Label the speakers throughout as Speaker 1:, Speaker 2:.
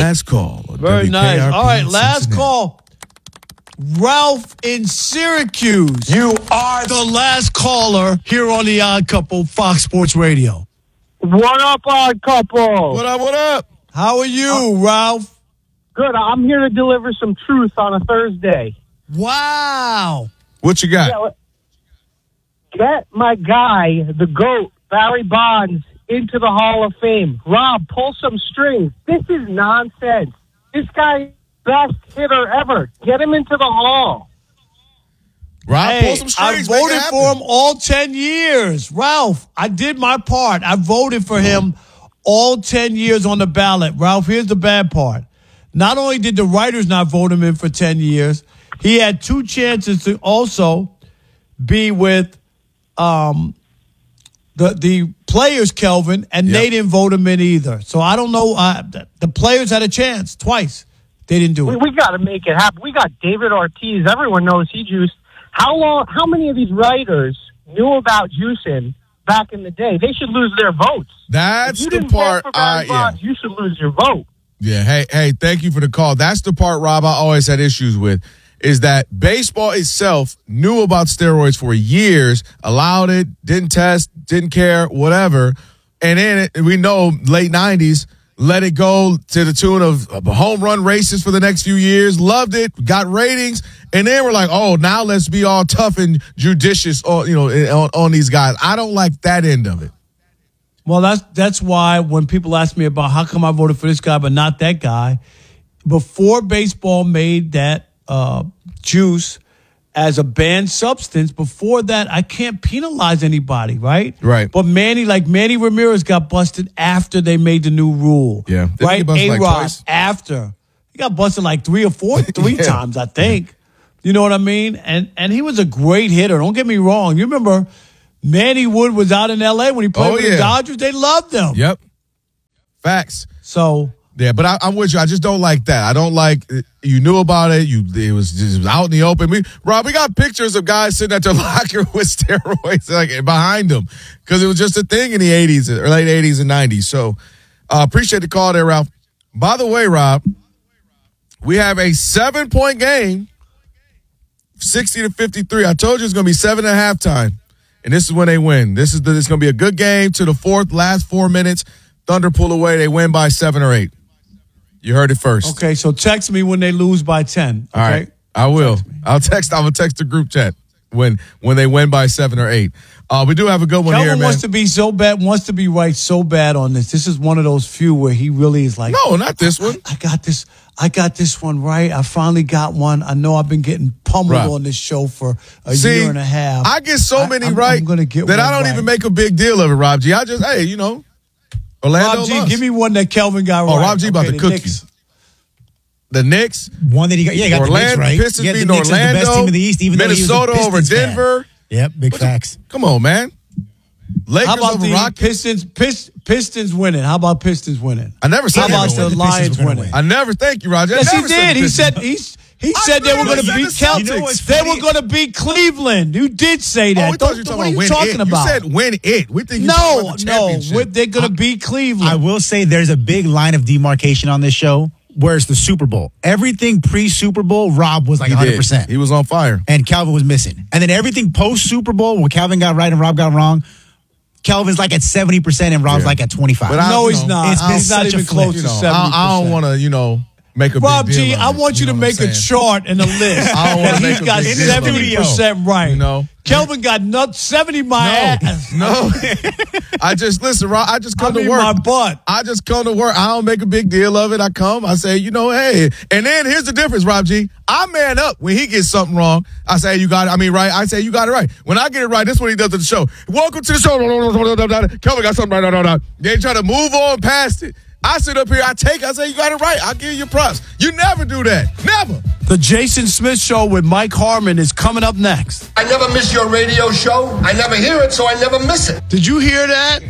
Speaker 1: last call.
Speaker 2: Very nice.
Speaker 1: WKRP
Speaker 2: All right, last
Speaker 1: Cincinnati.
Speaker 2: call. Ralph in Syracuse. You are the last caller here on The Odd Couple, Fox Sports Radio.
Speaker 3: What up, Odd Couple?
Speaker 1: What up, what up?
Speaker 2: How are you, Ralph?
Speaker 3: Good. I'm here to deliver some truth on a Thursday.
Speaker 2: Wow.
Speaker 1: What you got?
Speaker 3: Yeah, get my guy, the GOAT, Barry Bonds, into the Hall of Fame. Rob, pull some strings. This is nonsense. This guy, best hitter ever. Get him into the Hall.
Speaker 1: Rob, pull some
Speaker 2: I
Speaker 1: strings.
Speaker 2: voted for him all 10 years. Ralph, I did my part. I voted for him all 10 years on the ballot. Ralph, here's the bad part. Not only did the writers not vote him in for 10 years, he had 2 chances to also be with the players, Kelvin, and they didn't vote him in either. So I don't know. The players had a chance twice. They didn't do it.
Speaker 3: We got to make it happen. We got David Ortiz. Everyone knows he juiced. How many of these writers knew about juicing back in the day? They should lose their votes.
Speaker 1: That's
Speaker 3: if you
Speaker 1: the
Speaker 3: didn't
Speaker 1: part.
Speaker 3: vote for Barry Bonds, you should lose your vote.
Speaker 1: Yeah. Hey, thank you for the call. That's the part, Rob, I always had issues with, is that baseball itself knew about steroids for years, allowed it, didn't test, didn't care, whatever. And then we know late 90s, let it go to the tune of home run races for the next few years, loved it, got ratings. And then we're like, oh, now let's be all tough and judicious on these guys. I don't like that end of it.
Speaker 2: Well, that's why when people ask me about how come I voted for this guy but not that guy, before baseball made that juice as a banned substance, before that, I can't penalize anybody, right?
Speaker 1: Right.
Speaker 2: But Manny Ramirez got busted after they made the new rule.
Speaker 1: Yeah. Didn't
Speaker 2: right?
Speaker 1: he bust like
Speaker 2: A-Rod,
Speaker 1: twice?
Speaker 2: after. He got busted like 3 times, I think. You know what I mean? And he was a great hitter. Don't get me wrong. You remember Manny Wood was out in L.A. when he played with the Dodgers. They loved him.
Speaker 1: Yep. Facts.
Speaker 2: So...
Speaker 1: Yeah, but I'm with you. I just don't like that. I don't like you knew about it. It was out in the open. Rob, we got pictures of guys sitting at their locker with steroids like behind them because it was just a thing in the 80s or late 80s and 90s. So appreciate the call there, Ralph. By the way, Rob, we have a 7-point game, 60-53. I told you it's going to be 7 at halftime, and this is when they win. It's going to be a good game to the last 4 minutes. Thunder pull away. They win by 7 or 8. You heard it first.
Speaker 2: Okay, so text me when they lose by 10. Okay?
Speaker 1: All right, I will. I'm gonna text the group chat when they win by 7 or 8. We do have a good one
Speaker 2: Kelvin
Speaker 1: here, man.
Speaker 2: wants to be right so bad on this. This is one of those few where he really is like,
Speaker 1: no, not this one.
Speaker 2: I got this one right. I finally got one. I know I've been getting pummeled on this show for a year and a half.
Speaker 1: I get so many
Speaker 2: I'm gonna get
Speaker 1: that
Speaker 2: one
Speaker 1: I don't
Speaker 2: right.
Speaker 1: even make a big deal of it, Rob G. I just, Orlando
Speaker 2: Rob G,
Speaker 1: lost.
Speaker 2: give me one that Kelvin got right.
Speaker 1: Oh, Rob G about
Speaker 2: the
Speaker 1: to cook
Speaker 2: Knicks.
Speaker 1: you. The Knicks.
Speaker 4: One that he got. Yeah, he got
Speaker 1: Orlando,
Speaker 4: the Knicks right.
Speaker 1: Pistons
Speaker 4: Yeah, the
Speaker 1: beating
Speaker 4: Knicks
Speaker 1: Orlando.
Speaker 4: is the best team in the East, even
Speaker 1: Minnesota
Speaker 4: though he was a
Speaker 1: over
Speaker 4: Pistons fan.
Speaker 1: Denver.
Speaker 4: Yep, big facts.
Speaker 1: Come on, man. Lakers
Speaker 2: How about
Speaker 1: over
Speaker 2: the
Speaker 1: Rockets.
Speaker 2: Pistons winning? How about Pistons winning?
Speaker 1: I never said
Speaker 2: How about
Speaker 1: that.
Speaker 2: the Lions winning?
Speaker 1: I never. Thank you, Roger.
Speaker 2: Yes,
Speaker 1: I
Speaker 2: he
Speaker 1: never
Speaker 2: did. He said they were going to
Speaker 1: said
Speaker 2: beat
Speaker 1: the Celtics. You know
Speaker 2: Celtics.
Speaker 4: what's
Speaker 2: They
Speaker 4: funny?
Speaker 2: were going to beat Cleveland. You did say that.
Speaker 1: we thought you were
Speaker 2: What are you
Speaker 1: win
Speaker 2: talking
Speaker 1: it.
Speaker 2: about?
Speaker 1: You said win it. We think you talking about the championship.
Speaker 2: They're going to beat Cleveland.
Speaker 4: I will say there's a big line of demarcation on this show. Where's the Super Bowl? Everything pre-Super Bowl, Rob was like 100%.
Speaker 1: He was on fire.
Speaker 4: And Calvin was missing. And then everything post-Super Bowl, where Calvin got right and Rob got wrong, Calvin's like at 70% and Rob's like at 25%.
Speaker 1: But
Speaker 2: no, he's not.
Speaker 4: It's been
Speaker 2: He's not
Speaker 4: such a
Speaker 2: even
Speaker 4: flip.
Speaker 2: close to 70%.
Speaker 1: I don't want to, make a
Speaker 2: Rob
Speaker 1: big deal
Speaker 2: G,
Speaker 1: of
Speaker 2: I
Speaker 1: it.
Speaker 2: want you to
Speaker 1: know
Speaker 2: make
Speaker 1: what I'm
Speaker 2: a
Speaker 1: saying?
Speaker 2: chart and a list.
Speaker 1: I don't wanna
Speaker 2: that
Speaker 1: make
Speaker 2: he's
Speaker 1: a
Speaker 2: got
Speaker 1: big deal.
Speaker 2: 70% right.
Speaker 1: You know?
Speaker 2: Kelvin got 70 my ass.
Speaker 1: No. I just, listen, Rob, I just come to
Speaker 2: mean,
Speaker 1: work.
Speaker 2: my butt.
Speaker 1: I just come to work. I don't make a big deal of it. I come. I say, hey. And then here's the difference, Rob G. I man up when he gets something wrong. I say, you got it. I mean, right. I say, you got it right. When I get it right, this is what he does to the show. Welcome to the show. Kelvin got something right. They try to move on past it. I sit up here, I say, you got it right. I'll give you props. You never do that. Never.
Speaker 2: The Jason Smith Show with Mike Harmon is coming up next.
Speaker 5: I never miss your radio show. I never hear it, so I never miss it.
Speaker 2: Did you hear that?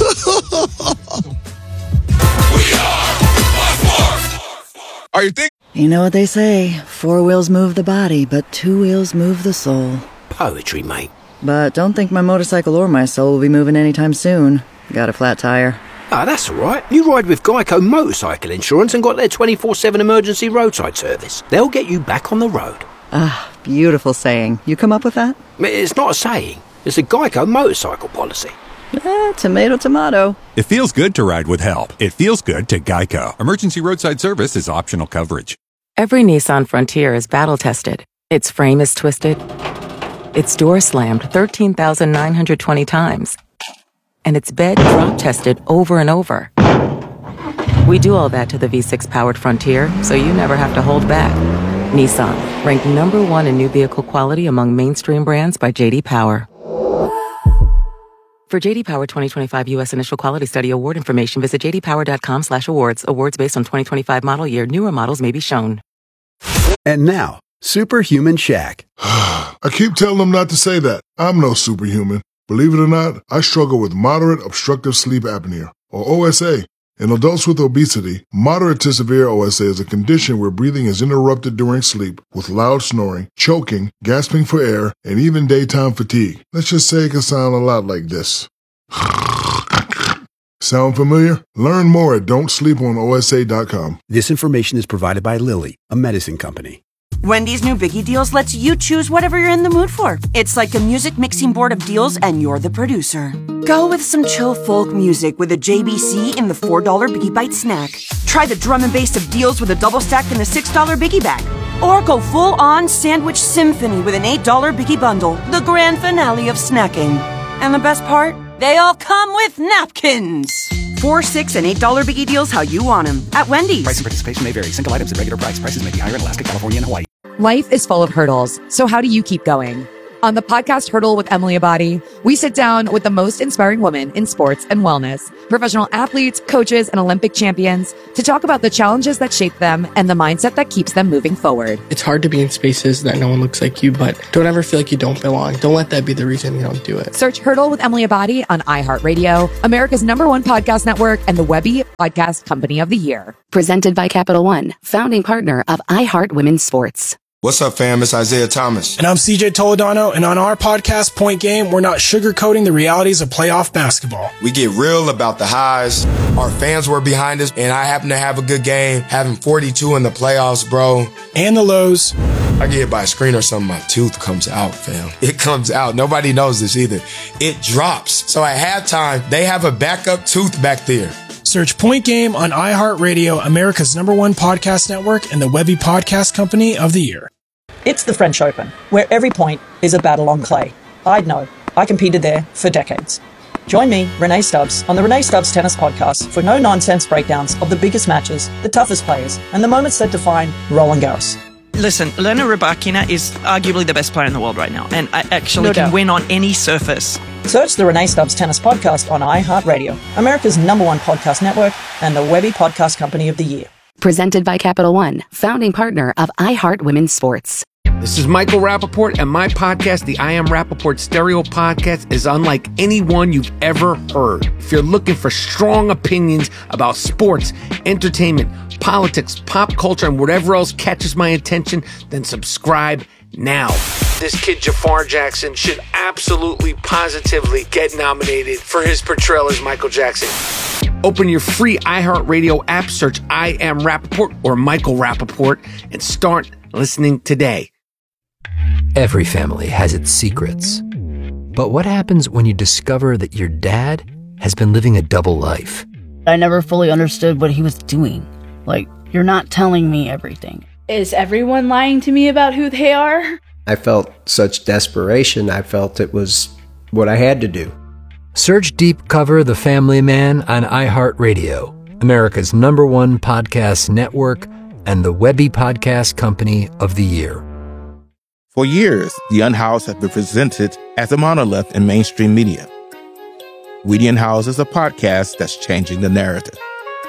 Speaker 1: Are you thinking?
Speaker 6: You know what they say, 4 wheels move the body, but 2 wheels move the soul.
Speaker 7: Poetry, mate.
Speaker 6: But don't think my motorcycle or my soul will be moving anytime soon. Got a flat tire.
Speaker 7: Ah, that's all right. You ride with Geico Motorcycle Insurance and got their 24/7 emergency roadside service. They'll get you back on the road.
Speaker 6: Ah, beautiful saying. You come up with that?
Speaker 7: It's not a saying. It's a Geico motorcycle policy.
Speaker 6: Tomato, tomato.
Speaker 8: It feels good to ride with help. It feels good to Geico. Emergency roadside service is optional coverage.
Speaker 9: Every Nissan Frontier is battle-tested. Its frame is twisted. Its door slammed 13,920 times. And its bed drop tested over and over. We do all that to the V6 powered Frontier, so you never have to hold back. Nissan, ranked #1 in new vehicle quality among mainstream brands by J.D. Power. For J.D. Power 2025 U.S. Initial Quality Study award information, visit jdpower.com/awards. Awards based on 2025 model year. Newer models may be shown.
Speaker 10: And now, Superhuman Shaq.
Speaker 11: I keep telling them not to say that. I'm no superhuman. Believe it or not, I struggle with moderate obstructive sleep apnea, or OSA. In adults with obesity, moderate to severe OSA is a condition where breathing is interrupted during sleep with loud snoring, choking, gasping for air, and even daytime fatigue. Let's just say it can sound a lot like this. Sound familiar? Learn more at don'tsleeponosa.com.
Speaker 10: This information is provided by Lilly, a medicine company.
Speaker 12: Wendy's new Biggie Deals lets you choose whatever you're in the mood for. It's like a music mixing board of deals, and you're the producer. Go with some chill folk music with a JBC in the $4 Biggie Bite snack. Try the drum and bass of deals with a double stack in the $6 Biggie Bag. Or go full-on sandwich symphony with an $8 Biggie Bundle, the grand finale of snacking. And the best part? They all come with napkins. $4, $6, and $8 Biggie Deals how you want them at Wendy's.
Speaker 13: Price and participation may vary. Single items at regular price. Prices may be higher in Alaska, California, and Hawaii.
Speaker 14: Life is full of hurdles, so how do you keep going? On the podcast Hurdle with Emily Abadi, we sit down with the most inspiring women in sports and wellness, professional athletes, coaches, and Olympic champions to talk about the challenges that shape them and the mindset that keeps them moving forward.
Speaker 15: It's hard to be in spaces that no one looks like you, but don't ever feel like you don't belong. Don't let that be the reason you don't do it.
Speaker 14: Search Hurdle with Emily Abadi on iHeartRadio, America's #1 podcast network, and the Webby Podcast Company of the Year.
Speaker 16: Presented by Capital One, founding partner of iHeart Women's Sports.
Speaker 17: What's up, fam? It's Isaiah Thomas.
Speaker 18: And I'm CJ Toledano, and on our podcast, Point Game, we're not sugarcoating the realities of playoff basketball.
Speaker 17: We get real about the highs. Our fans were behind us, and I happen to have a good game, having 42 in the playoffs, bro.
Speaker 18: And the lows.
Speaker 17: I get hit by a screen or something, my tooth comes out, fam. It comes out. Nobody knows this either. It drops. So at halftime, they have a backup tooth back there.
Speaker 18: Search Point Game on iHeartRadio, America's #1 podcast network, and the Webby Podcast Company of the Year.
Speaker 19: It's the French Open, where every point is a battle on clay. I'd know. I competed there for decades. Join me, Renee Stubbs, on the Renee Stubbs Tennis Podcast for no-nonsense breakdowns of the biggest matches, the toughest players, and the moments that define Roland Garros.
Speaker 20: Listen, Elena Rybakina is arguably the best player in the world right now, and I actually can win on any surface.
Speaker 19: Search the Renee Stubbs Tennis Podcast on iHeartRadio, America's #1 podcast network, and the Webby Podcast Company of the Year.
Speaker 16: Presented by Capital One, founding partner of iHeart Women's Sports.
Speaker 21: This is Michael Rappaport, and my podcast, the I Am Rappaport Stereo Podcast, is unlike any one you've ever heard. If you're looking for strong opinions about sports, entertainment, politics, pop culture, and whatever else catches my attention, then subscribe now. This kid, Jafar Jackson, should absolutely, positively get nominated for his portrayal as Michael Jackson. Open your free iHeartRadio app, search I Am Rappaport or Michael Rappaport, and start listening today.
Speaker 22: Every family has its secrets. But what happens when you discover that your dad has been living a double life?
Speaker 23: I never fully understood what he was doing. Like, you're not telling me everything.
Speaker 24: Is everyone lying to me about who they are?
Speaker 25: I felt such desperation. I felt it was what I had to do.
Speaker 22: Search Deep Cover The Family Man on iHeartRadio, America's #1 podcast network, and the Webby Podcast Company of the Year.
Speaker 26: For years, The Unhoused have been presented as a monolith in mainstream media. We The Unhoused is a podcast that's changing the narrative.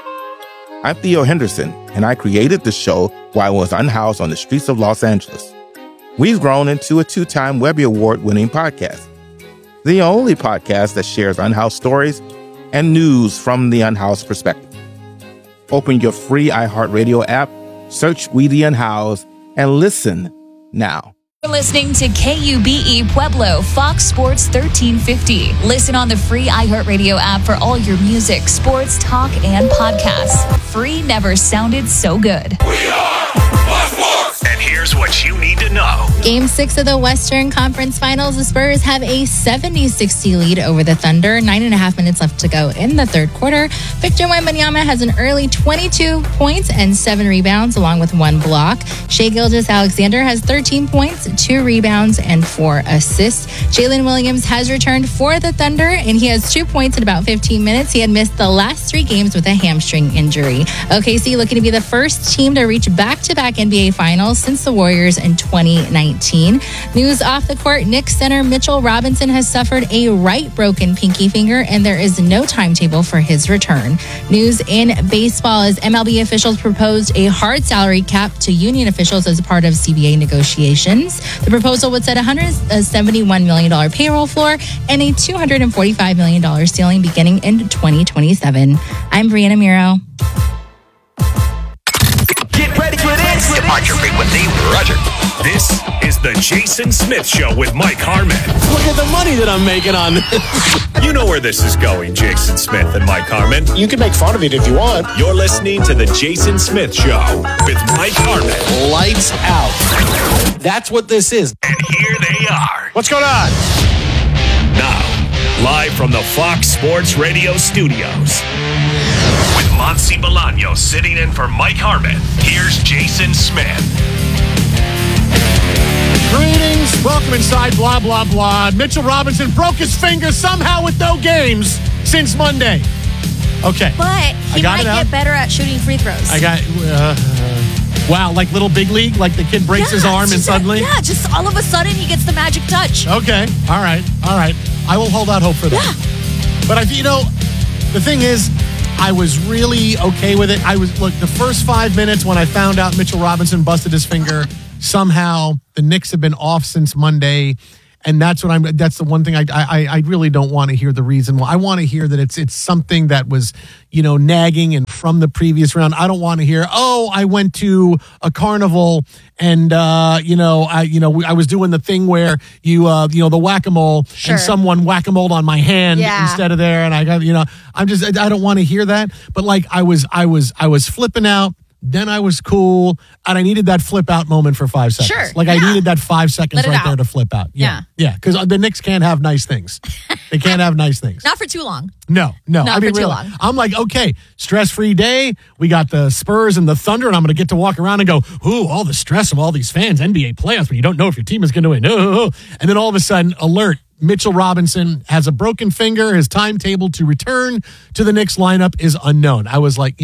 Speaker 26: I'm Theo Henderson, and I created the show while I was unhoused on the streets of Los Angeles. We've grown into a 2-time Webby Award-winning podcast, the only podcast that shares unhoused stories and news from the unhoused perspective. Open your free iHeartRadio app, search We The Unhoused, and listen now.
Speaker 1: You're listening to KUBE Pueblo, Fox Sports 1350. Listen on the free iHeartRadio app for all your music, sports, talk, and podcasts. Free never sounded so good.
Speaker 2: We are Fox Sports! And here's what you need to know.
Speaker 3: Game 6 of the Western Conference Finals, the Spurs have a 70-60 lead over the Thunder. 9.5 minutes left to go in the third quarter. Victor Wembanyama has an early 22 points and 7 rebounds, along with 1 block. Shai Gilgeous-Alexander has 13 points, 2 rebounds, and 4 assists. Jalen Williams has returned for the Thunder, and he has 2 points in about 15 minutes. He had missed the last 3 games with a hamstring injury. OKC looking to be the first team to reach back-to-back NBA Finals since the Warriors in 2019. News off the court, Knicks center Mitchell Robinson has suffered a right broken pinky finger, and there is no timetable for his return. News in baseball as MLB officials proposed a hard salary cap to union officials as a part of CBA negotiations. The proposal would set a $171 million payroll floor and a $245 million ceiling beginning in 2027. I'm Brianna Miro.
Speaker 2: Get ready for this. On your feet with Dave Roger. This is the Jason Smith Show with Mike Harmon.
Speaker 4: Look at the money that I'm making on this.
Speaker 2: You know where this is going, Jason Smith and Mike Harmon.
Speaker 4: You can make fun of it if you want.
Speaker 2: You're listening to the Jason Smith Show with Mike Harmon.
Speaker 4: Lights out. That's what this is.
Speaker 2: And here they are.
Speaker 4: What's going on?
Speaker 2: Now, live from the Fox Sports Radio studios. With Monsi Bolaño sitting in for Mike Harmon, here's Jason Smith.
Speaker 4: Greetings. Welcome inside, blah, blah, blah. Mitchell Robinson broke his finger somehow with no games since Monday. Okay.
Speaker 5: But he might get better at shooting free throws.
Speaker 4: I got, wow, like Little Big League? Like the kid breaks his arm and suddenly?
Speaker 5: Just all of a sudden he gets the magic touch.
Speaker 4: Okay. All right. I will hold out hope for that. Yeah. But the thing is, I was really okay with it. The first 5 minutes when I found out Mitchell Robinson busted his finger, somehow the Knicks have been off since Monday. And that's the one thing I really don't want to hear the reason why. I want to hear that it's something that was, nagging and from the previous round. I don't want to hear, I went to a carnival and, I was doing the thing where the whack-a-mole and someone whack-a-moled on my hand instead of there. And I got, I don't want to hear that. But I was flipping out. Then I was cool, and I needed that flip out moment for 5 seconds.
Speaker 5: Sure.
Speaker 4: I needed that 5 seconds right there to flip out. Yeah, because the Knicks can't have nice things. They can't have nice things.
Speaker 5: Not for too long.
Speaker 4: No.
Speaker 5: Not for too long.
Speaker 4: I'm like, okay, stress-free day. We got the Spurs and the Thunder, and I'm going to get to walk around and go, all the stress of all these fans, NBA playoffs, when you don't know if your team is going to win. And then all of a sudden, alert. Mitchell Robinson has a broken finger. His timetable to return to the Knicks lineup is unknown. I was like,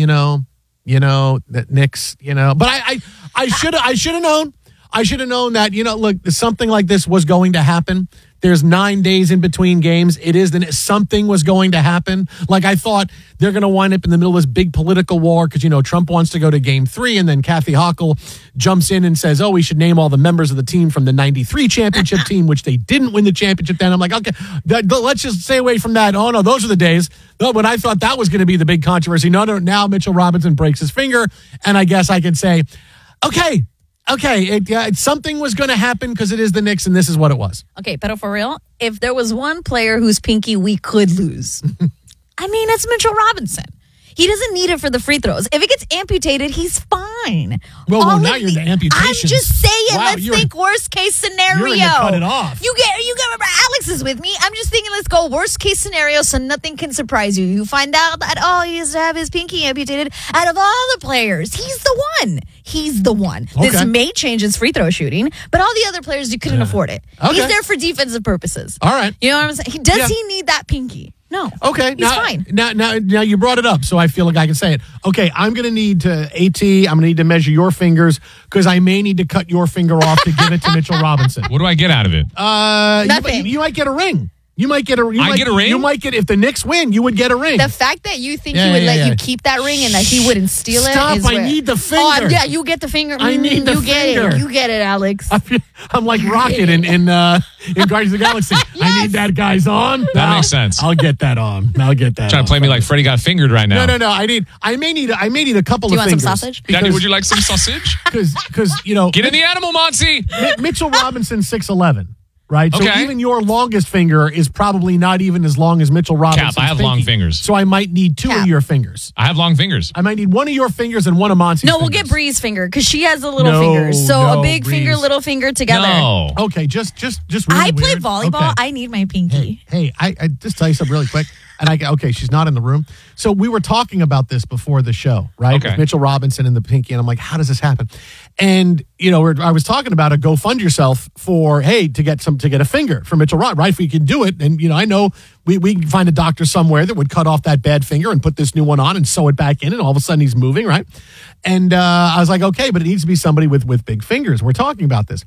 Speaker 4: that Knicks, but I should have known. I should have known that, look, something like this was going to happen. There's 9 days in between games. Something was going to happen. I thought they're going to wind up in the middle of this big political war because, Trump wants to go to game 3 and then Kathy Hochul jumps in and says, we should name all the members of the team from the 93 championship team, which they didn't win the championship then. I'm like, okay, let's just stay away from that. Oh, no, those are the days. When I thought that was going to be the big controversy. No, now Mitchell Robinson breaks his finger. And I guess I could say, okay, something was going to happen because it is the Knicks, and this is what it was.
Speaker 5: Okay, but for real, if there was one player whose pinky we could lose, it's Mitchell Robinson. He doesn't need it for the free throws. If it gets amputated, he's fine.
Speaker 4: Well, now you're the amputation.
Speaker 5: I'm just saying, let's think worst case scenario.
Speaker 4: You're going to cut it off.
Speaker 5: You get remember, Alex is with me. I'm just thinking, let's go worst case scenario so nothing can surprise you. You find out that, he has to have his pinky amputated. Out of all the players, he's the one. Okay. This may change his free throw shooting, but all the other players, you couldn't afford it. Okay. He's there for defensive purposes.
Speaker 4: All right.
Speaker 5: You know what I'm saying? Does he need that pinky? No.
Speaker 4: Okay.
Speaker 5: He's fine.
Speaker 4: Now you brought it up, so I feel like I can say it. Okay, I'm going to need to I'm going to need to measure your fingers because I may need to cut your finger off to give it to Mitchell Robinson.
Speaker 7: What do I get out of it?
Speaker 5: Nothing.
Speaker 4: You might get a ring. You might get a ring. You might get, if the Knicks win, you would get a ring.
Speaker 5: The fact that you think he would let you keep that ring and that he wouldn't steal it is
Speaker 4: I need the finger.
Speaker 5: Oh, you get the finger.
Speaker 4: I need the finger.
Speaker 5: You get it, Alex.
Speaker 4: I'm like Rocket in Guardians of the Galaxy. Yes. I need that guy's arm.
Speaker 6: That makes sense.
Speaker 4: I'll get that arm.
Speaker 6: Trying to play me like Freddie got fingered right now.
Speaker 4: No. I may need a couple of fingers.
Speaker 5: Do you want some sausage?
Speaker 6: Daddy, would you like some sausage?
Speaker 4: Because
Speaker 6: get in the animal, Monty.
Speaker 4: Mitchell Robinson 6'11". Right? So
Speaker 6: okay.
Speaker 4: even your longest finger is probably not even as long as Mitchell Robinson's.
Speaker 6: Cap, I have long fingers.
Speaker 4: So I might need two of your fingers.
Speaker 6: I have long fingers.
Speaker 4: I might need one of your fingers and one of Monty's
Speaker 5: No, we'll get Bree's finger because she has a little finger. So a big finger, little finger together.
Speaker 6: No.
Speaker 4: Okay, just really
Speaker 5: I play
Speaker 4: weird.
Speaker 5: volleyball.
Speaker 4: Okay.
Speaker 5: I need my pinky.
Speaker 4: Hey, I just tell you something really quick. And she's not in the room. So we were talking about this before the show, right?
Speaker 6: Okay.
Speaker 4: With Mitchell Robinson and the pinky. And I'm like, how does this happen? And, I was talking about a go fund yourself for, to get a finger for Mitchell Robinson, right? If we can do it. And, I know we can find a doctor somewhere that would cut off that bad finger and put this new one on and sew it back in. And all of a sudden he's moving, right? And I was like, okay, but it needs to be somebody with big fingers. We're talking about this.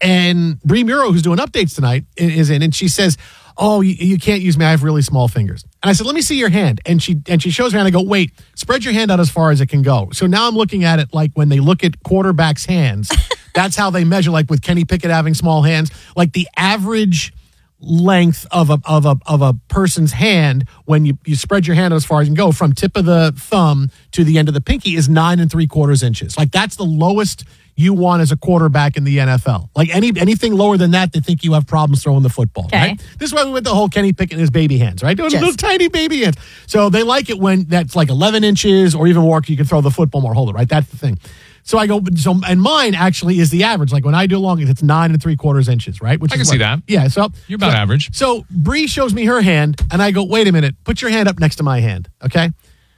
Speaker 4: And Bree Muro, who's doing updates tonight, is in, and she says, oh, you can't use me. I have really small fingers. And I said, let me see your hand. And she shows me, and I go, wait, spread your hand out as far as it can go. So now I'm looking at it like when they look at quarterbacks' hands, that's how they measure, like with Kenny Pickett having small hands, like the average length of a person's hand when you spread your hand out as far as you can go from tip of the thumb to the end of the pinky is 9 3/4 inches. Like that's the lowest you want as a quarterback in the NFL. Like anything lower than that, they think you have problems throwing the football.
Speaker 5: Okay.
Speaker 4: Right? This is why we went the whole Kenny Pickett and his baby hands, right? Doing little tiny baby hands. So they like it when that's like 11 inches or even more. You can throw the football more. Hold it, right? That's the thing. So I go, and mine actually is the average. Like when I do long, it's 9 3/4 inches, right? Which
Speaker 6: I can see that.
Speaker 4: Yeah. So
Speaker 6: you're about average.
Speaker 4: So Bree shows me her hand, and I go, wait a minute, put your hand up next to my hand, okay?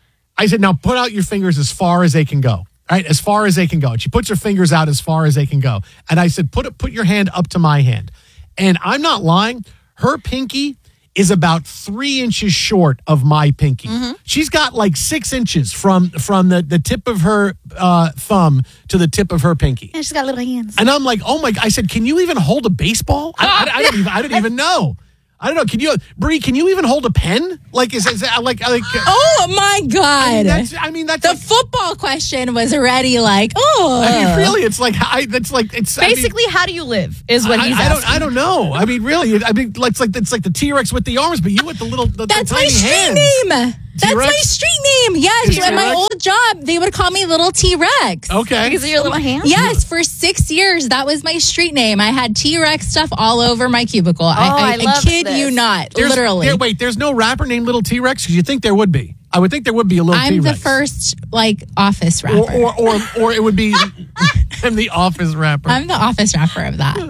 Speaker 4: I said, now put out your fingers as far as they can go. Right, as far as they can go. And she puts her fingers out as far as they can go. And I said, put your hand up to my hand. And I'm not lying. Her pinky is about 3 inches short of my pinky. Mm-hmm. She's got like 6 inches from the tip of her thumb to the tip of her pinky.
Speaker 5: And she's got little hands.
Speaker 4: And I'm like, oh my! I said, can you even hold a baseball? I don't even know. I don't know. Bree, can you even hold a pen? Like, is like?
Speaker 3: Oh my God!
Speaker 4: I mean, that's
Speaker 3: the football question was already like, oh.
Speaker 4: I mean, really, it's like it's
Speaker 5: basically how do you live is what he's asking.
Speaker 4: I don't know. I mean, really, it's like the T-Rex with the arms, but you with the little.
Speaker 3: That's my street
Speaker 4: hands.
Speaker 3: name. That's my street name. Yes, at my old job, they would call me Little T-Rex.
Speaker 4: Okay.
Speaker 5: Because of your little hands?
Speaker 3: Yes, for 6 years, that was my street name. I had T-Rex stuff all over my cubicle. I kid you not, literally.
Speaker 4: Wait, there's no rapper named Little T-Rex? Because you think there would be. I would think there would be a Little T-Rex.
Speaker 3: I'm the first, office rapper.
Speaker 4: Or it would be, I'm the office rapper.
Speaker 3: I'm the office rapper of that.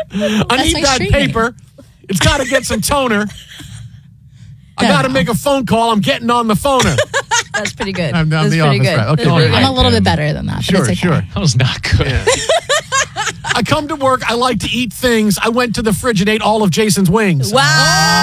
Speaker 4: I need that paper. It's got to get some toner. I got to make a phone call. I'm getting on the phoner.
Speaker 5: That's pretty good.
Speaker 4: I'm the office rapper. Okay.
Speaker 3: I'm a little bit better than that.
Speaker 4: Sure.
Speaker 6: That was not good.
Speaker 4: Yeah. I come to work. I like to eat things. I went to the fridge and ate all of Jason's wings.
Speaker 5: Wow.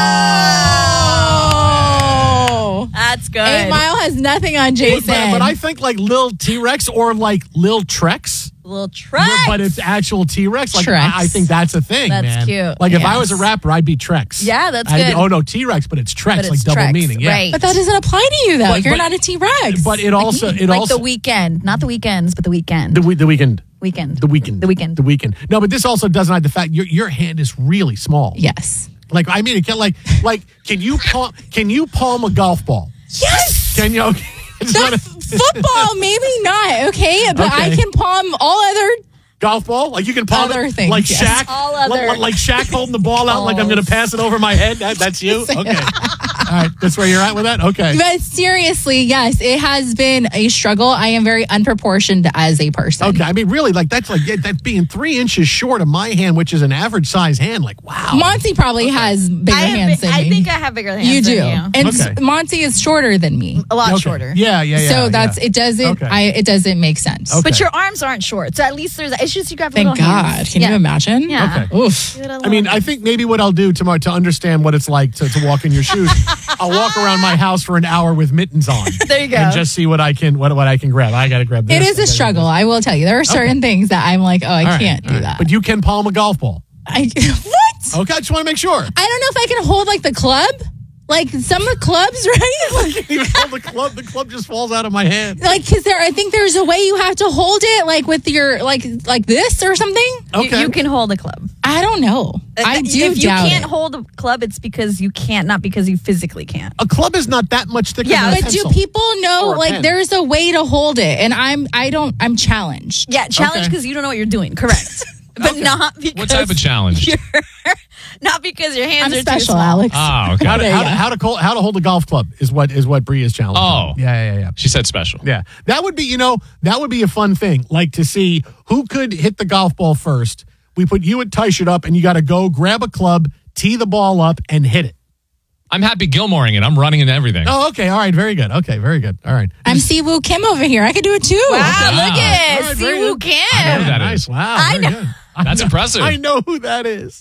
Speaker 5: That's good.
Speaker 3: 8 Mile has nothing on Jason.
Speaker 4: But I think like Lil T-Rex or like Lil Trex.
Speaker 5: Lil Trex.
Speaker 4: But it's actual T-Rex. Like
Speaker 3: Trex.
Speaker 4: I think that's a thing,
Speaker 5: that's
Speaker 4: man.
Speaker 5: Cute.
Speaker 4: Like if I was a rapper, I'd be Trex.
Speaker 5: Yeah, that's good.
Speaker 4: Oh no, T-Rex, but it's Trex,
Speaker 5: but it's
Speaker 4: like double
Speaker 5: Trex,
Speaker 4: meaning. Yeah.
Speaker 5: Right.
Speaker 3: But that doesn't apply to you though. You're not a T-Rex.
Speaker 4: But it also
Speaker 5: The Weekend, not the weekends, but the weekend.
Speaker 4: The weekend.
Speaker 5: The weekend.
Speaker 4: No, but this also doesn't hide the fact your hand is really small.
Speaker 3: Yes.
Speaker 4: Like I mean, it can can you palm a golf ball?
Speaker 3: Yes.
Speaker 4: Can you?
Speaker 3: Football, maybe not. Okay, but I can palm all other.
Speaker 4: Golf ball? Like you can palm
Speaker 3: other
Speaker 4: it
Speaker 3: things,
Speaker 4: like
Speaker 3: yes.
Speaker 4: Shaq? Like Shaq holding the ball out like I'm going to pass it over my head? That's you? Okay. All right. That's where you're at with that? Okay.
Speaker 3: But seriously, yes, it has been a struggle. I am very unproportioned as a person.
Speaker 4: Okay. I mean, really, that's being 3 inches short of my hand, which is an average size hand. Like, wow.
Speaker 3: Monty probably has bigger hands than me.
Speaker 5: I think I have bigger hands
Speaker 3: you do.
Speaker 5: than you.
Speaker 3: And Monty is shorter than me.
Speaker 5: A lot shorter.
Speaker 4: Yeah.
Speaker 3: So it doesn't make sense.
Speaker 4: Okay.
Speaker 5: But your arms aren't short. So at least it's just you got little
Speaker 3: Thank God.
Speaker 5: hands.
Speaker 3: Can you imagine?
Speaker 5: Yeah.
Speaker 4: Okay.
Speaker 3: Oof.
Speaker 4: I mean, I think maybe what I'll do tomorrow to understand what it's like to walk in your shoes, I'll walk around my house for an hour with mittens on.
Speaker 5: There you go.
Speaker 4: And just see what I can grab. I got to grab this.
Speaker 3: It is a struggle, I will tell you. There are certain things that I'm like, I can't do that.
Speaker 4: But you can palm a golf ball.
Speaker 3: What?
Speaker 4: Okay, I just want to make sure.
Speaker 3: I don't know if I can hold like the club. Like some of the clubs, right?
Speaker 4: I can't even hold the club. The club just falls out of my hand.
Speaker 3: Like, because I think there's a way you have to hold it, like with your like this or something.
Speaker 5: Okay, you can hold a club.
Speaker 3: I don't know. I do.
Speaker 5: If you
Speaker 3: doubt
Speaker 5: can't
Speaker 3: it.
Speaker 5: hold a club, it's because you can't, not because you physically can't.
Speaker 4: A club is not that much thicker.
Speaker 3: Yeah,
Speaker 4: than a
Speaker 3: but do
Speaker 4: pencil.
Speaker 3: people know
Speaker 4: Or a
Speaker 3: like
Speaker 4: pen.
Speaker 3: there's a way to hold it, and I'm challenged.
Speaker 5: Yeah, challenge because you don't know what you're doing. Correct. But not because
Speaker 6: What type of challenge?
Speaker 5: not because your hands
Speaker 3: I'm
Speaker 5: are
Speaker 3: special,
Speaker 5: too small.
Speaker 3: Alex.
Speaker 6: Ah, okay.
Speaker 4: How to hold a golf club is what Bree is challenging.
Speaker 6: Oh.
Speaker 4: Yeah.
Speaker 6: She said special.
Speaker 4: Yeah. That would be, that would be a fun thing, like to see who could hit the golf ball first. We put you and Tyshit up, and you got to go grab a club, tee the ball up, and hit it.
Speaker 6: I'm Happy Gilmoreing it. I'm running into everything.
Speaker 4: Oh, okay. All right. Very good. Okay. Very good. All right.
Speaker 3: I'm Siwoo Kim over here. I can do it too.
Speaker 5: Wow,
Speaker 6: Wow.
Speaker 5: look at
Speaker 4: All right, very
Speaker 5: Siwoo
Speaker 4: good.
Speaker 5: Kim.
Speaker 6: I know who that
Speaker 4: Nice.
Speaker 6: is.
Speaker 4: Wow.
Speaker 5: I
Speaker 4: Very
Speaker 5: know.
Speaker 4: good.
Speaker 6: That's impressive.
Speaker 4: I know who that is.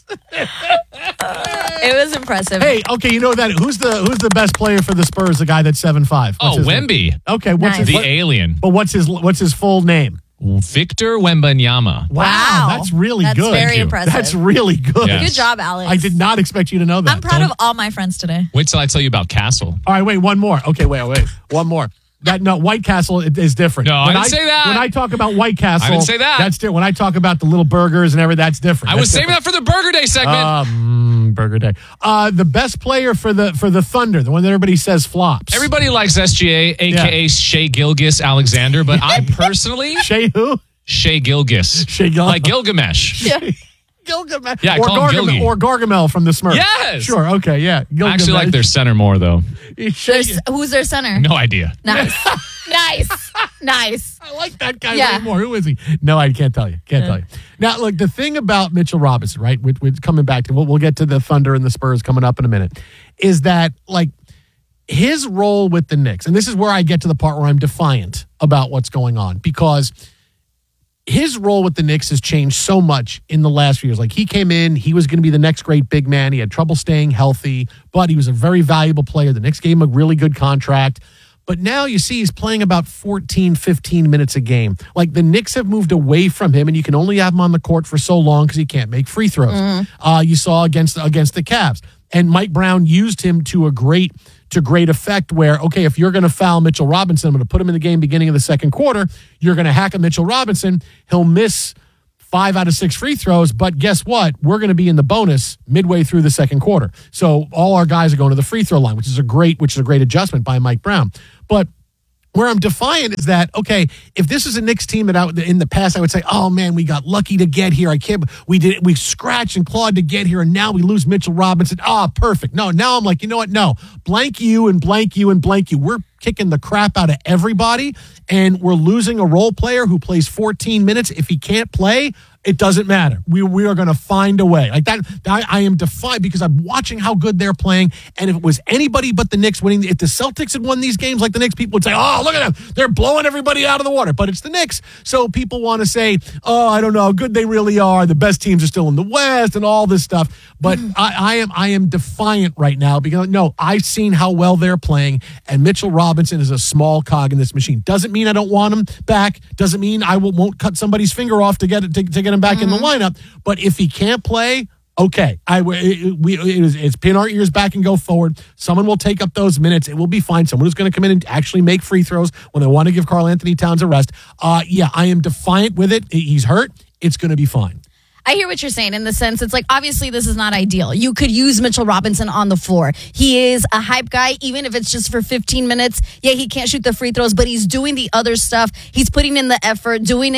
Speaker 5: It was impressive.
Speaker 4: Hey, okay, you know that who's the best player for the Spurs? The guy that's 7'5".
Speaker 6: Oh, Wemby.
Speaker 4: Okay, what's
Speaker 5: Nice.
Speaker 4: his
Speaker 6: The alien.
Speaker 4: But what's his full name?
Speaker 6: Victor Wembanyama.
Speaker 5: Wow.
Speaker 4: That's really
Speaker 5: That's
Speaker 4: good.
Speaker 5: very impressive.
Speaker 4: That's really good.
Speaker 6: Yeah.
Speaker 5: Good job, Alex.
Speaker 4: I did not expect you to know that.
Speaker 5: I'm proud of all my friends today.
Speaker 6: Wait till I tell you about Castle.
Speaker 4: All right, wait, one more. Okay, wait, one more. White Castle is different.
Speaker 6: No, I didn't say that.
Speaker 4: When I talk about White Castle,
Speaker 6: I didn't say that.
Speaker 4: That's different. When I talk about the little burgers and everything, that's different.
Speaker 6: I was saving that for the Burger Day segment.
Speaker 4: Burger Day. The best player for the Thunder, the one that everybody says flops.
Speaker 6: Everybody likes SGA, a.k.a. Shea Gilgis Alexander, but I personally...
Speaker 4: Shea who?
Speaker 6: Shea Gilgis.
Speaker 4: Shea Gilgis.
Speaker 6: Like Gilgamesh.
Speaker 5: Yeah.
Speaker 4: Gilgamesh.
Speaker 6: Yeah, I
Speaker 4: or
Speaker 6: call him Gilgy.
Speaker 4: Or Gargamel from the Smurfs.
Speaker 6: Yes.
Speaker 4: Sure, okay, yeah.
Speaker 6: I actually like their center more, though.
Speaker 5: Who's their center?
Speaker 6: No idea.
Speaker 5: Nice. Nice.
Speaker 4: I like that guy
Speaker 5: Yeah.
Speaker 4: way more. Who is he? No, I can't tell you. Tell you. Now, look, the thing about Mitchell Robinson, right, with coming back to, we'll get to the Thunder and the Spurs coming up in a minute, is that, like, his role with the Knicks, and this is where I get to the part where I'm defiant about what's going on, because his role with the Knicks has changed so much in the last few years. Like, he came in, he was going to be the next great big man. He had trouble staying healthy, but he was a very valuable player. The Knicks gave him a really good contract. But now you see he's playing about 14, 15 minutes a game. Like, the Knicks have moved away from him, and you can only have him on the court for so long because he can't make free throws. You saw against the Cavs. And Mike Brown used him to great effect where, okay, if you're going to foul Mitchell Robinson, I'm going to put him in the game beginning of the second quarter. You're going to hack at Mitchell Robinson. He'll miss 5 out of 6 free throws, but guess what? We're going to be in the bonus midway through the second quarter. So all our guys are going to the free throw line, which is a great adjustment by Mike Brown. But where I'm defiant is that, okay, if this is a Knicks team that in the past I would say, oh man, we got lucky to get here. We scratched and clawed to get here, and now we lose Mitchell Robinson. Perfect. No, now I'm like, you know what? No, blank you and blank you and blank you. We're kicking the crap out of everybody, and we're losing a role player who plays 14 minutes. If he can't play, it doesn't matter. We are going to find a way. Like that, I am defiant because I'm watching how good they're playing. And if it was anybody but the Knicks winning, if the Celtics had won these games like the Knicks, people would say, oh, look at them. They're blowing everybody out of the water. But it's the Knicks. So people want to say, oh, I don't know how good they really are. The best teams are still in the West and all this stuff. But I am defiant right now because, no, I've seen how well they're playing. And Mitchell Robinson is a small cog in this machine. Doesn't mean I don't want him back. Doesn't mean I won't cut somebody's finger off to get him back in the lineup. But if he can't play, okay, it's pin our ears back and go forward. Someone will take up those minutes. It will be fine. Someone who's going to come in and actually make free throws when they want to give Karl Anthony Towns a rest. I am defiant with it. He's hurt. It's going to be fine.
Speaker 5: I hear what you're saying in the sense it's like, obviously this is not ideal. You could use Mitchell Robinson on the floor. He is a hype guy, even if it's just for 15 minutes. Yeah, he can't shoot the free throws, but he's doing the other stuff. He's putting in the effort, doing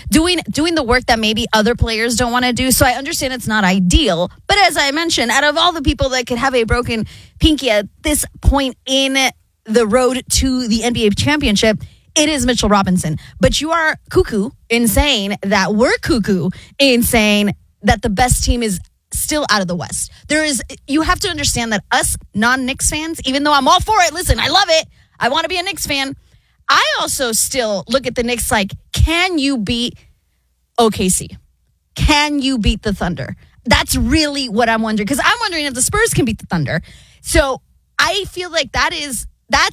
Speaker 5: the work that maybe other players don't want to do. So I understand it's not ideal. But as I mentioned, out of all the people that could have a broken pinky at this point in the road to the NBA championship, it is Mitchell Robinson. But you are cuckoo in saying that we're cuckoo in saying that the best team is still out of the West. You have to understand that us non-Knicks fans, even though I'm all for it, listen, I love it. I want to be a Knicks fan. I also still look at the Knicks like, can you beat OKC? Can you beat the Thunder? That's really what I'm wondering. Because I'm wondering if the Spurs can beat the Thunder. So I feel like that is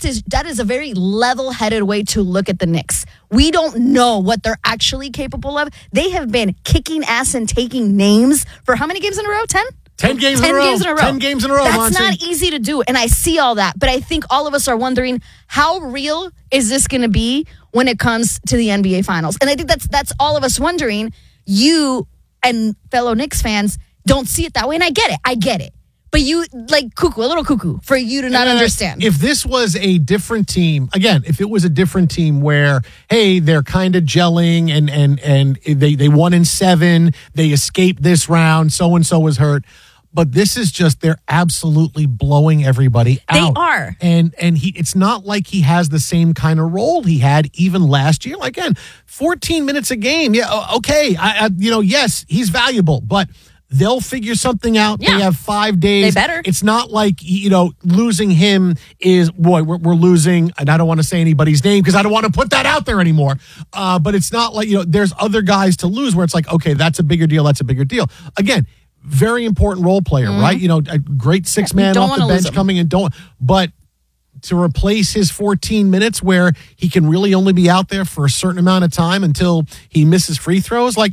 Speaker 5: a very level-headed way to look at the Knicks. We don't know what they're actually capable of. They have been kicking ass and taking names for how many games in a row? 10?
Speaker 4: 10 games in a row. 10 games in a row,
Speaker 5: That's
Speaker 4: Monty.
Speaker 5: not easy to do, and I see all that. But I think all of us are wondering, how real is this going to be when it comes to the NBA Finals? And I think that's all of us wondering. You and fellow Knicks fans don't see it that way, and I get it. But you, like, a little cuckoo for you to not understand.
Speaker 4: If this was a different team, again, if it was a different team where, hey, they're kind of gelling and they won in 7, they escaped this round, so-and-so was hurt. But this is just, they're absolutely blowing everybody out.
Speaker 5: They are.
Speaker 4: And it's not like he has the same kind of role he had even last year. Like, again, 14 minutes a game. Yeah, okay. Yes, he's valuable, but they'll figure something out. Yeah. They have 5 days.
Speaker 5: They better.
Speaker 4: It's not like, losing him is, boy, we're losing, and I don't want to say anybody's name because I don't want to put that out there anymore. But it's not like, there's other guys to lose where it's like, okay, that's a bigger deal. Again, very important role player, right? A great 6-man off the bench coming in. But to replace his 14 minutes where he can really only be out there for a certain amount of time until he misses free throws, like,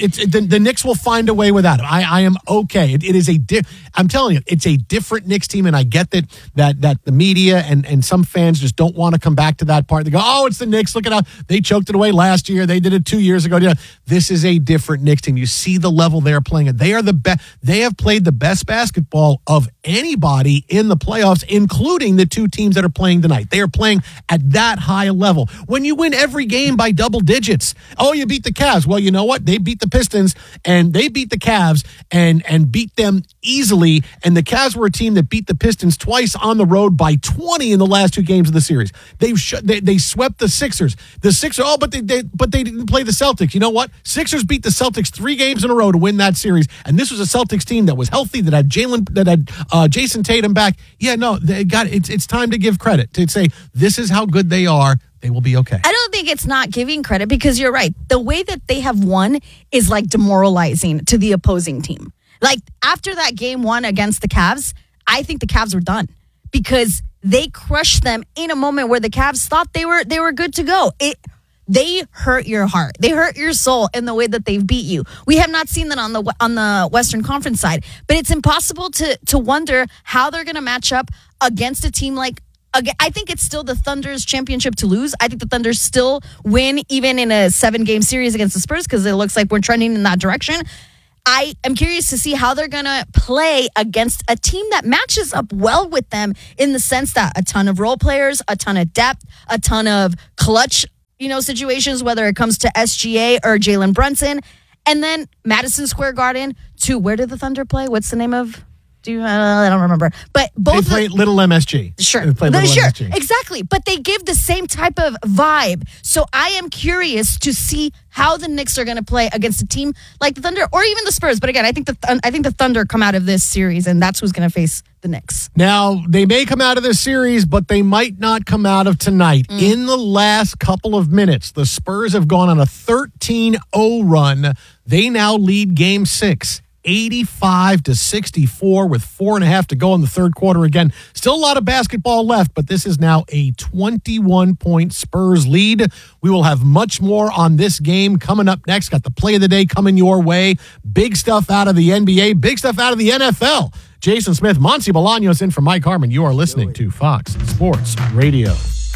Speaker 4: the Knicks will find a way without him. I am okay. It is I'm telling you, it's a different Knicks team, and I get that the media and some fans just don't want to come back to that part. They go, oh, it's the Knicks. Look at how they choked it away last year. They did it 2 years ago. This is a different Knicks team. You see the level they're playing at. They are the best. They have played the best basketball of anybody in the playoffs, including the 2 teams that are playing tonight. They are playing at that high level. When you win every game by double digits, oh, you beat the Cavs. Well, you know what? They beat the Pistons and they beat the Cavs and beat them easily. And the Cavs were a team that beat the Pistons twice on the road by 20 in the last 2 games of the series. They swept the Sixers. The Sixers, but they didn't play the Celtics. You know what? Sixers beat the Celtics 3 games in a row to win that series. And this was a Celtics team that was healthy, that had Jason Tatum back. Yeah, no, they got it. It's time to give credit, to say this is how good they are. They will be okay.
Speaker 5: I don't think it's not giving credit, because you're right. The way that they have won is like demoralizing to the opposing team. Like, after that game 1 against the Cavs, I think the Cavs were done because they crushed them in a moment where the Cavs thought they were good to go. They hurt your heart. They hurt your soul in the way that they've beat you. We have not seen that on the Western Conference side, but it's impossible to wonder how they're going to match up against a team like. I think it's still the Thunder's championship to lose. I think the Thunder still win even in a 7-game series against the Spurs, because it looks like we're trending in that direction. I am curious to see how they're going to play against a team that matches up well with them, in the sense that a ton of role players, a ton of depth, a ton of clutch, situations, whether it comes to SGA or Jalen Brunson. And then Madison Square Garden to, where did the Thunder play? What's the name of? I don't remember. But both
Speaker 4: they play Little MSG.
Speaker 5: Sure.
Speaker 4: MSG.
Speaker 5: Exactly. But they give the same type of vibe. So I am curious to see how the Knicks are going to play against a team like the Thunder, or even the Spurs. But again, I think the Thunder come out of this series, and that's who's going to face the Knicks.
Speaker 4: Now, they may come out of this series, but they might not come out of tonight. In the last couple of minutes, the Spurs have gone on a 13-0 run. They now lead Game 6. 85-64 with 4.5 to go in the third quarter. Again, still a lot of basketball left, but this is now a 21-point Spurs lead. We will have much more on this game coming up next. Got the play of the day coming your way. Big stuff out of the NBA, big stuff out of the NFL. Jason Smith, Monsi Bolaños in for Mike Harmon. You are listening to Fox Sports Radio.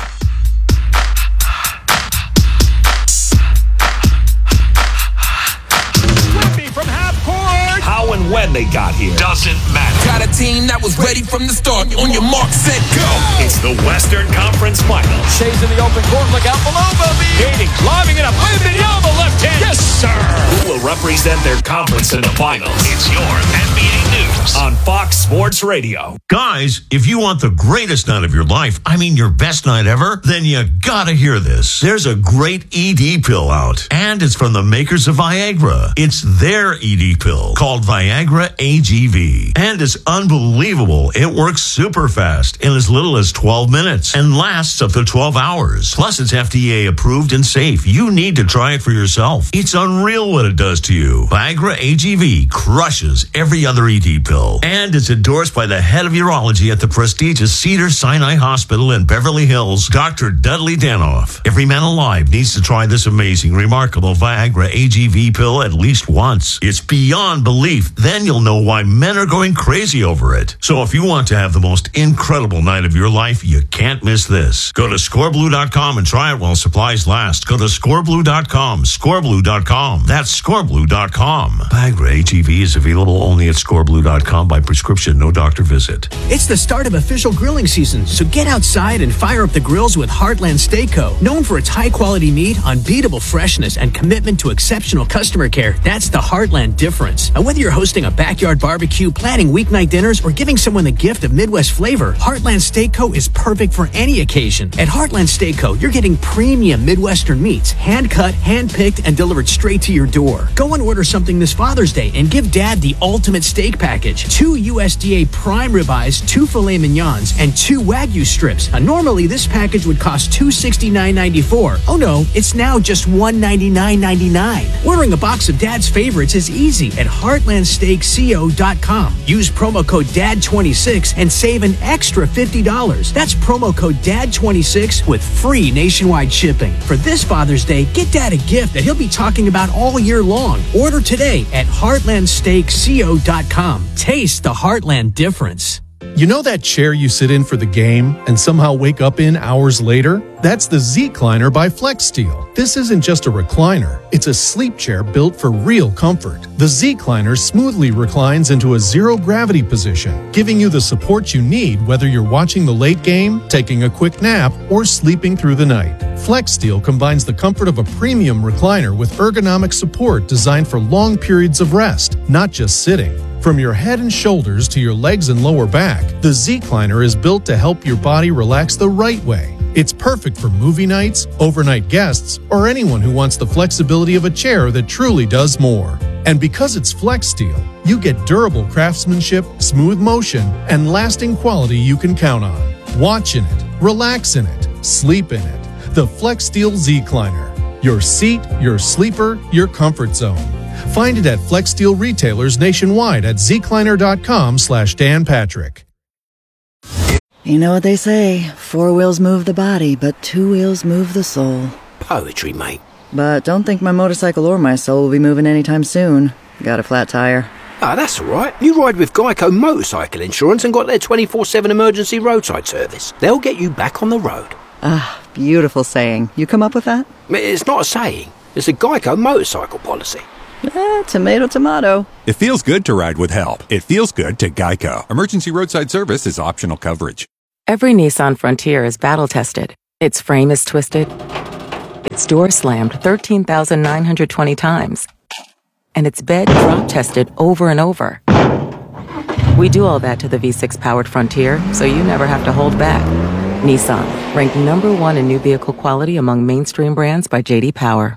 Speaker 2: How and when they got here doesn't matter.
Speaker 7: Got a team that was ready from the start. On your mark, set, go.
Speaker 2: It's the Western Conference Finals.
Speaker 8: Shays in the open court. Look out below, Bobby.
Speaker 2: Gating, lobbing it up. Wembanyama, left hand. Yes, sir. Who will represent their conference in the finals? It's your NBA News on Fox Sports Radio.
Speaker 9: Guys, if you want the greatest night of your life, I mean your best night ever, then you gotta hear this. There's a great ED pill out, and it's from the makers of Viagra. It's their ED pill called Viagra AGV, and it's unbelievable. It works super fast in as little as 12 minutes and lasts up to 12 hours. Plus, it's FDA approved and safe. You need to try it for yourself. It's unreal what it does to you. Viagra AGV crushes every other ED pill. And it's endorsed by the head of urology at the prestigious Cedars-Sinai Hospital in Beverly Hills, Dr. Dudley Danoff. Every man alive needs to try this amazing, remarkable Viagra AGV pill at least once. It's beyond belief. Then you'll know why men are going crazy over it. So if you want to have the most incredible night of your life, you can't miss this. Go to scoreblue.com and try it while supplies last. Go to scoreblue.com, scoreblue.com. That's scoreblue.com. Viagra AGV is available only at scoreblue.com by prescription, no doctor visit.
Speaker 10: It's the start of official grilling season, so get outside and fire up the grills with Heartland Steak Co. Known for its high-quality meat, unbeatable freshness, and commitment to exceptional customer care, that's the Heartland difference. And whether you're hosting a backyard barbecue, planning weeknight dinners, or giving someone the gift of Midwest flavor, Heartland Steak Co. is perfect for any occasion. At Heartland Steak Co., you're getting premium Midwestern meats, hand-cut, hand-picked, and delivered straight to your door. Go and order something this Father's Day and give Dad the ultimate steak package. 2 USDA prime ribeyes, 2 filet mignons, and 2 Wagyu strips. Normally, this package would cost $269.94. Oh no, it's now just $199.99. Ordering a box of Dad's favorites is easy at heartlandsteakco.com. Use promo code DAD26 and save an extra $50. That's promo code DAD26 with free nationwide shipping. For this Father's Day, get Dad a gift that he'll be talking about all year long. Order today at heartlandsteakco.com. Taste the Heartland difference.
Speaker 11: You know that chair you sit in for the game and somehow wake up in hours later? That's the Z-Cliner by FlexSteel. This isn't just a recliner. It's a sleep chair built for real comfort. The Z-Cliner smoothly reclines into a zero-gravity position, giving you the support you need whether you're watching the late game, taking a quick nap, or sleeping through the night. FlexSteel combines the comfort of a premium recliner with ergonomic support designed for long periods of rest, not just sitting. From your head and shoulders to your legs and lower back, the Z-Cliner is built to help your body relax the right way. It's perfect for movie nights, overnight guests, or anyone who wants the flexibility of a chair that truly does more. And because it's FlexSteel, you get durable craftsmanship, smooth motion, and lasting quality you can count on. Watch in it, relax in it, sleep in it. The FlexSteel Z-Cliner. Your seat, your sleeper, your comfort zone. Find it at FlexSteel retailers nationwide at zcliner.com/Dan Patrick.
Speaker 12: You know what they say, 4 wheels move the body, but 2 wheels move the soul.
Speaker 13: Poetry, mate.
Speaker 12: But don't think my motorcycle or my soul will be moving anytime soon. Got a flat tire.
Speaker 13: Ah, that's all right. You ride with Geico Motorcycle Insurance and got their 24/7 emergency roadside service. They'll get you back on the road.
Speaker 12: Ah, beautiful saying. You come up with that?
Speaker 13: It's not a saying. It's a Geico motorcycle policy.
Speaker 12: Tomato, tomato.
Speaker 14: It feels good to ride with help. It feels good to Geico. Emergency roadside service is optional coverage.
Speaker 15: Every Nissan Frontier is battle-tested. Its frame is twisted. Its door slammed 13,920 times. And its bed drop-tested over and over. We do all that to the V6-powered Frontier, so you never have to hold back. Nissan, ranked #1 in new vehicle quality among mainstream brands by J.D. Power.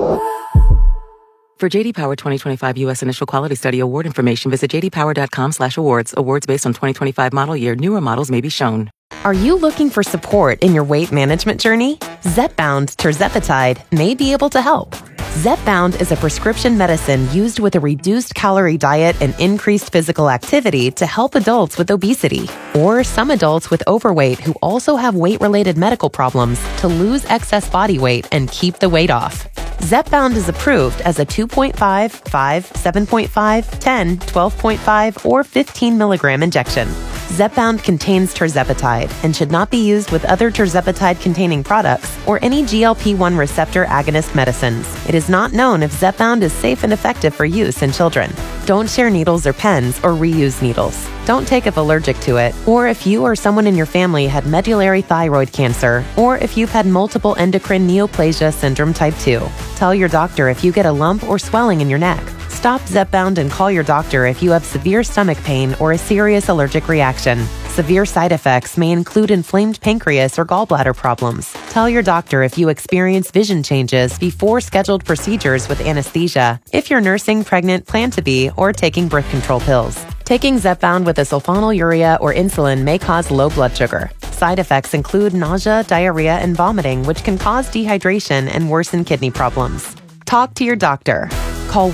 Speaker 15: For J.D. Power 2025 U.S. Initial Quality Study Award information, visit jdpower.com/awards. Awards based on 2025 model year. Newer models may be shown.
Speaker 27: Are you looking for support in your weight management journey? Zepbound tirzepatide may be able to help. Zepbound is a prescription medicine used with a reduced calorie diet and increased physical activity to help adults with obesity or some adults with overweight who also have weight-related medical problems to lose excess body weight and keep the weight off. Zepbound is approved as a 2.5, 5, 7.5, 10, 12.5, or 15 milligram injection. Zepbound contains tirzepatide and should not be used with other tirzepatide-containing products or any GLP-1 receptor agonist medicines. It is not known if Zepbound is safe and effective for use in children. Don't share needles or pens or reuse needles. Don't take if allergic to it, or if you or someone in your family had medullary thyroid cancer, or if you've had multiple endocrine neoplasia syndrome type 2. Tell your doctor if you get a lump or swelling in your neck. Stop Zepbound and call your doctor if you have severe stomach pain or a serious allergic reaction. Severe side effects may include inflamed pancreas or gallbladder problems. Tell your doctor if you experience vision changes before scheduled procedures with anesthesia, if you're nursing, pregnant, plan to be, or taking birth control pills. Taking Zepbound with a sulfonylurea or insulin may cause low blood sugar. Side effects include nausea, diarrhea, and vomiting, which can cause dehydration and worsen kidney problems. Talk to your doctor. call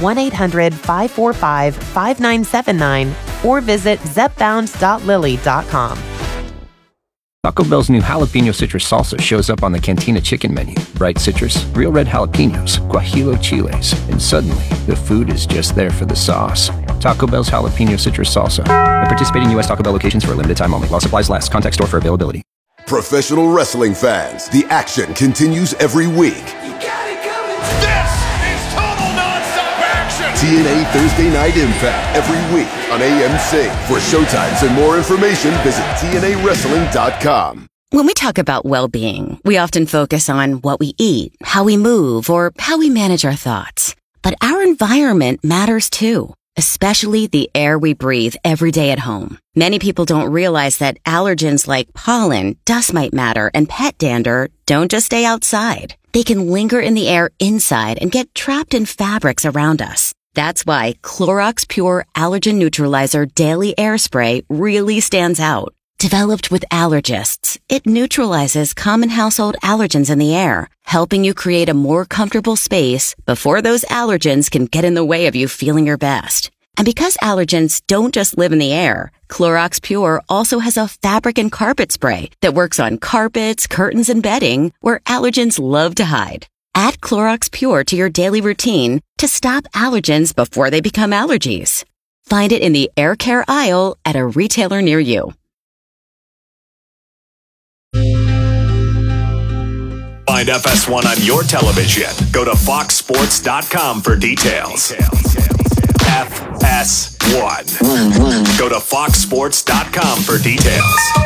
Speaker 27: 1-800-545-5979 or visit zepbound.lilly.com.
Speaker 16: Taco Bell's new jalapeno citrus salsa shows up on the Cantina chicken menu. Bright citrus, real red jalapenos, guajillo chiles, and suddenly the food is just there for the sauce. Taco Bell's jalapeno citrus salsa. At participating U.S. Taco Bell locations for a limited time only. While supplies last. Contact store for availability.
Speaker 17: Professional wrestling fans, the action continues every week. TNA Thursday Night Impact every week on AMC. For showtimes and more information, visit TNAWrestling.com.
Speaker 18: When we talk about well-being, we often focus on what we eat, how we move, or how we manage our thoughts. But our environment matters too, especially the air we breathe every day at home. Many people don't realize that allergens like pollen, dust mite matter, and pet dander don't just stay outside. They can linger in the air inside and get trapped in fabrics around us. That's why Clorox Pure Allergen Neutralizer Daily Air Spray really stands out. Developed with allergists, it neutralizes common household allergens in the air, helping you create a more comfortable space before those allergens can get in the way of you feeling your best. And because allergens don't just live in the air, Clorox Pure also has a fabric and carpet spray that works on carpets, curtains, and bedding where allergens love to hide. Add Clorox Pure to your daily routine to stop allergens before they become allergies. Find it in the air care aisle at a retailer near you.
Speaker 2: Find FS1 on your television. Go to foxsports.com for details. FS1. Go to foxsports.com for details.